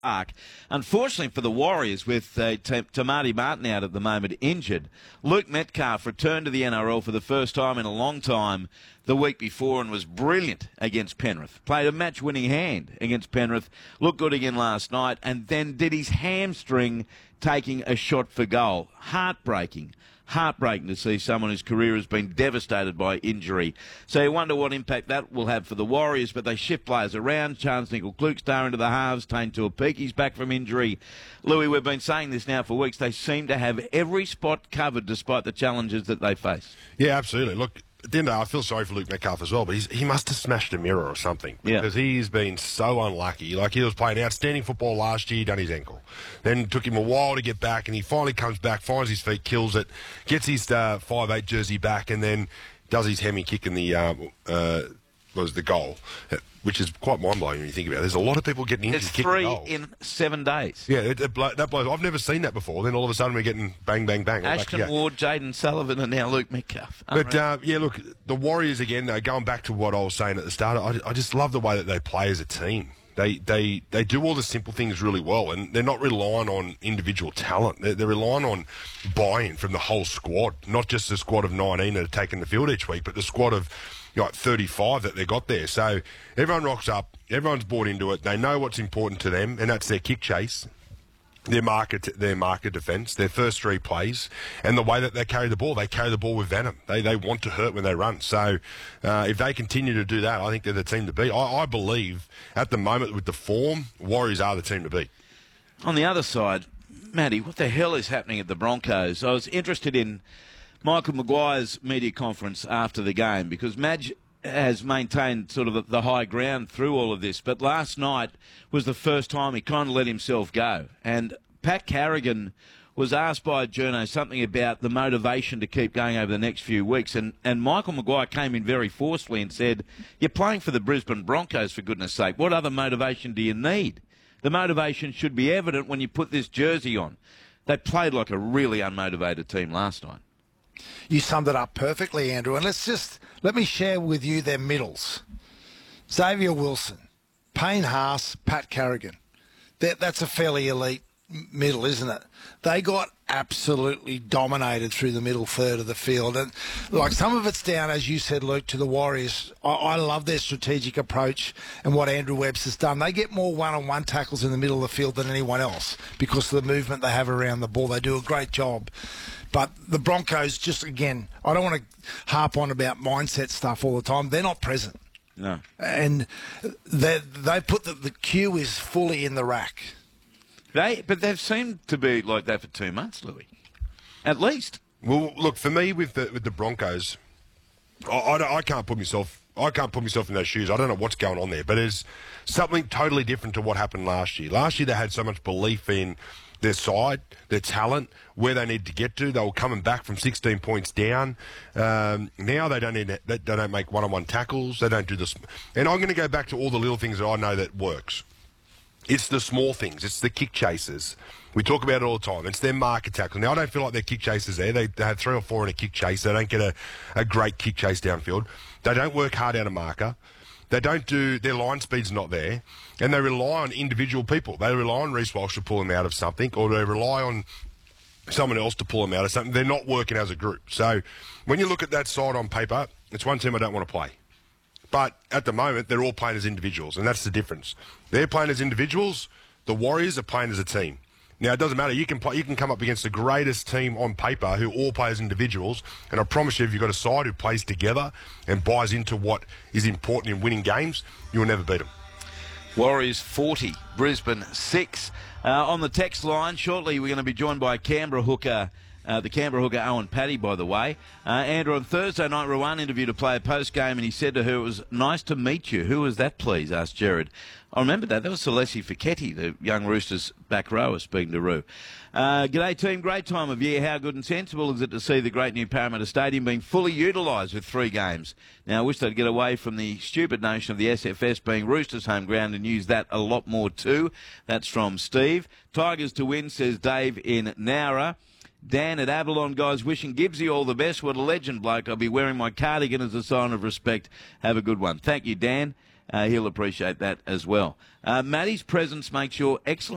Park. Unfortunately for the Warriors, with Tamati Martin out at the moment injured, Luke Metcalf returned to the NRL for the first time in a long time the week before and was brilliant against Penrith. Played a match-winning hand against Penrith, looked good again last night, and then did his hamstring taking a shot for goal. Heartbreaking to see someone whose career has been devastated by injury. So you wonder what impact that will have for the Warriors, but they shift players around. Charles Nickel-Klukestar into the halves, Tane Tuapiki's back from injury. Louis, we've been saying this now for weeks. They seem to have every spot covered despite the challenges that they face. Yeah, absolutely. Look, at the end of the day, I feel sorry for Luke Metcalf as well, but he must have smashed a mirror or something because he's been so unlucky. Like, he was playing outstanding football last year, done his ankle. Then it took him a while to get back, and he finally comes back, finds his feet, kills it, gets his 5'8" jersey back, and then does his hemi kick in the goal, which is quite mind-blowing when you think about it. There's a lot of people getting injured kicking goals. It's 3 in 7 days. Yeah, that blows. I've never seen that before. Then all of a sudden we're getting bang, bang, bang. Ashton Ward, Jaden Sullivan, and now Luke Metcalf. But, look, the Warriors, again, going back to what I was saying at the start, I just love the way that they play as a team. They do all the simple things really well, and they're not relying on individual talent. They're relying on buy-in from the whole squad, not just the squad of 19 that are taking the field each week, but the squad of 35 that they got there. So everyone rocks up, everyone's bought into it. They know what's important to them, and that's their kick chase, their market defence, their first 3 plays, and the way that they carry the ball. They carry the ball with venom. They want to hurt when they run. So if they continue to do that, I think they're the team to beat. I believe at the moment with the form, Warriors are the team to beat. On the other side, Matty, what the hell is happening at the Broncos? I was interested in Michael Maguire's media conference after the game because Madge has maintained sort of the high ground through all of this, but last night was the first time he kind of let himself go. And Pat Carrigan was asked by a journo something about the motivation to keep going over the next few weeks, and Michael Maguire came in very forcefully and said, "You're playing for the Brisbane Broncos, for goodness sake. What other motivation do you need? The motivation should be evident when you put this jersey on." They played like a really unmotivated team last night. You summed it up perfectly, Andrew. And let me share with you their middles. Xavier Wilson, Payne Haas, Pat Carrigan. That's a fairly elite middle, isn't it? They got absolutely dominated through the middle third of the field. And like some of it's down, as you said, Luke, to the Warriors. I love their strategic approach and what Andrew Webster's done. They get more one-on-one tackles in the middle of the field than anyone else because of the movement they have around the ball. They do a great job. But the Broncos, just again, I don't want to harp on about mindset stuff all the time. They're not present. No. And they put the queue is fully in the rack. But they've seemed to be like that for 2 months, Louis. At least. Well, look, for me with the Broncos, I can't put myself in those shoes. I don't know what's going on there, but it's something totally different to what happened last year. Last year they had so much belief in their side, their talent, where they need to get to. They were coming back from 16 points down. Now they don't make one-on-one tackles. They don't do this. And I'm going to go back to all the little things that I know that works. It's the small things. It's the kick chasers. We talk about it all the time. It's their market tackle. Now, I don't feel like their kick chasers there. They had 3 or 4 in a kick chase. They don't get a great kick chase downfield. They don't work hard out of marker. They don't do, their line speed's not there, and they rely on individual people. They rely on Reece Walsh to pull them out of something, or they rely on someone else to pull them out of something. They're not working as a group. So when you look at that side on paper, it's one team I don't want to play. But at the moment, they're all playing as individuals, and that's the difference. They're playing as individuals. The Warriors are playing as a team. Now, it doesn't matter. You can come up against the greatest team on paper who all play as individuals, and I promise you, if you've got a side who plays together and buys into what is important in winning games, you'll never beat them. Warriors 40, Brisbane 6. On the text line, shortly we're going to be joined by Canberra hooker, the Canberra hooker Owen Paddy, by the way. Andrew, on Thursday night, Rowan interviewed a player post-game, and he said to her, "It was nice to meet you." "Who was that, please?" asked Jared. I remember that. That was Celeste Fiketti, the young Roosters back rower, speaking to Roo. G'day, team. Great time of year. How good and sensible is it to see the great new Parramatta Stadium being fully utilised with 3 games? Now, I wish they'd get away from the stupid notion of the SFS being Roosters' home ground and use that a lot more too. That's from Steve. Tigers to win, says Dave in Nowra. Dan at Avalon, guys, wishing Gibbsy all the best. What a legend, bloke. I'll be wearing my cardigan as a sign of respect. Have a good one. Thank you, Dan. He'll appreciate that as well. Matty's presence makes your excellent